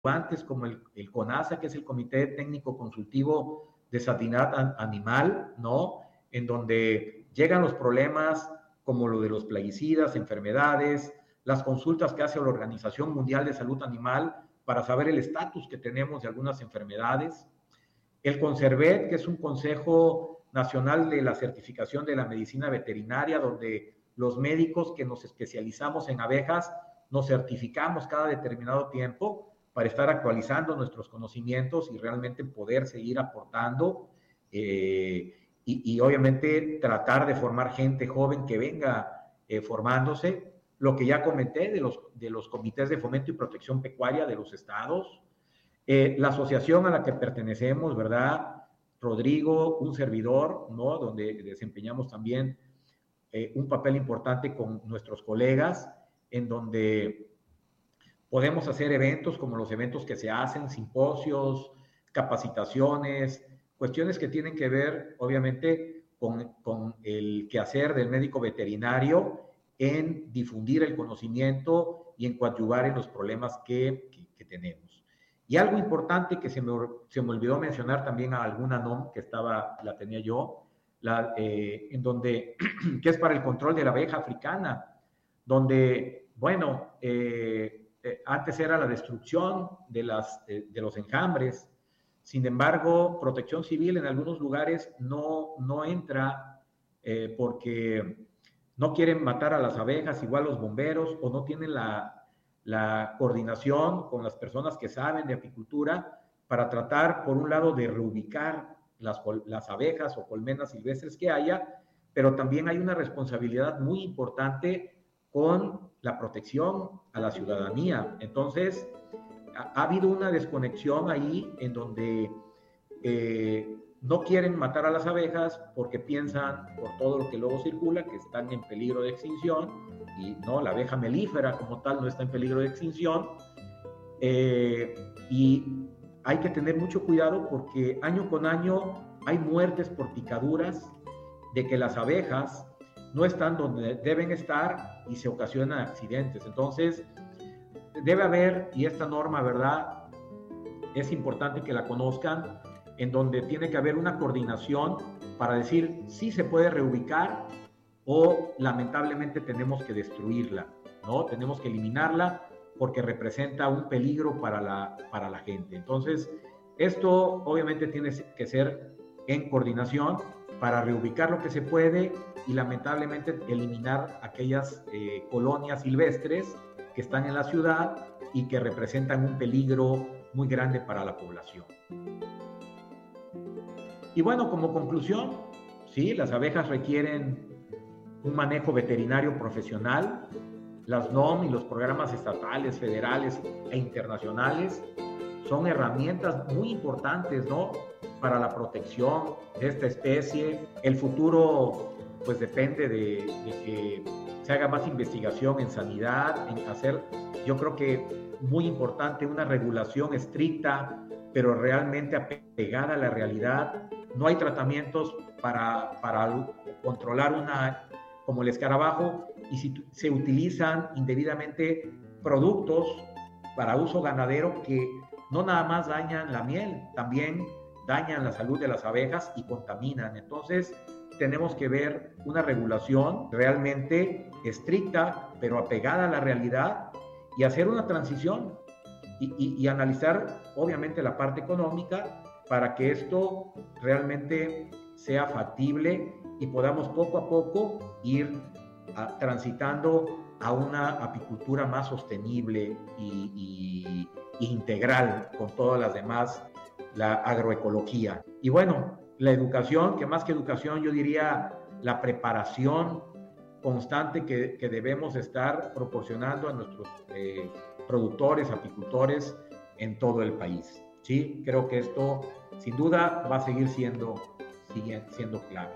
antes, como el CONASA, que es el Comité Técnico Consultivo de Sanidad Animal, ¿no? En donde llegan los problemas como lo de los plaguicidas, enfermedades, las consultas que hace la Organización Mundial de Salud Animal para saber el estatus que tenemos de algunas enfermedades. El CONSERVET, que es un Consejo Nacional de la Certificación de la Medicina Veterinaria, donde los médicos que nos especializamos en abejas nos certificamos cada determinado tiempo para estar actualizando nuestros conocimientos y realmente poder seguir aportando y obviamente tratar de formar gente joven que venga formándose. Lo que ya comenté de los comités de fomento y protección pecuaria de los estados, la asociación a la que pertenecemos, ¿verdad? Rodrigo, un servidor, ¿no? Donde desempeñamos también un papel importante con nuestros colegas, en donde podemos hacer eventos como los eventos que se hacen, simposios, capacitaciones, cuestiones que tienen que ver, obviamente, con el quehacer del médico veterinario en difundir el conocimiento y en coadyuvar en los problemas que tenemos. Y algo importante que se me olvidó mencionar también a alguna NOM que la tenía yo, en donde, que es para el control de la abeja africana, donde, bueno, antes era la destrucción de los enjambres. Sin embargo, Protección Civil en algunos lugares no entra porque no quieren matar a las abejas, igual los bomberos, o no tienen la coordinación con las personas que saben de apicultura para tratar, por un lado, de reubicar las abejas o colmenas silvestres que haya, pero también hay una responsabilidad muy importante con la protección a la ciudadanía. Entonces, ha habido una desconexión ahí en donde no quieren matar a las abejas porque piensan, por todo lo que luego circula, que están en peligro de extinción, y no, la abeja melífera como tal no está en peligro de extinción, y hay que tener mucho cuidado porque año con año hay muertes por picaduras de que las abejas no están donde deben estar y se ocasionan accidentes. Entonces, debe haber, y esta norma, ¿verdad? Es importante que la conozcan, en donde tiene que haber una coordinación para decir si se puede reubicar o lamentablemente tenemos que destruirla, ¿no? Tenemos que eliminarla porque representa un peligro para la gente. Entonces, esto obviamente tiene que ser en coordinación para reubicar lo que se puede y lamentablemente eliminar aquellas colonias silvestres que están en la ciudad y que representan un peligro muy grande para la población. Y bueno, como conclusión, sí, las abejas requieren un manejo veterinario profesional. Las NOM y los programas estatales, federales e internacionales son herramientas muy importantes, ¿no?, para la protección de esta especie. El futuro, pues, depende de que se haga más investigación en sanidad, en hacer, yo creo que muy importante, una regulación estricta, pero realmente apegada a la realidad. No hay tratamientos para controlar como el escarabajo, y si se utilizan indebidamente productos para uso ganadero que no nada más dañan la miel, también dañan la salud de las abejas y contaminan. Entonces, tenemos que ver una regulación realmente estricta, pero apegada a la realidad, y hacer una transición y analizar, obviamente, la parte económica para que esto realmente sea factible y podamos poco a poco ir transitando a una apicultura más sostenible y integral con todas las demás, la agroecología. Y bueno, la educación, que más que educación yo diría la preparación constante que debemos estar proporcionando a nuestros productores, apicultores en todo el país. Sí, creo que esto sin duda va a seguir siendo claro.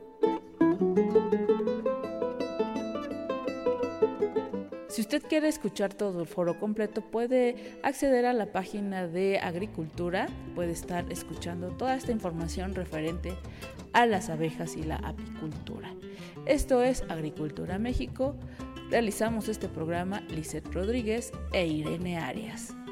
Si usted quiere escuchar todo el foro completo, puede acceder a la página de Agricultura, puede estar escuchando toda esta información referente a las abejas y la apicultura. Esto es Agricultura México. Realizamos este programa Lisette Rodríguez e Irene Arias.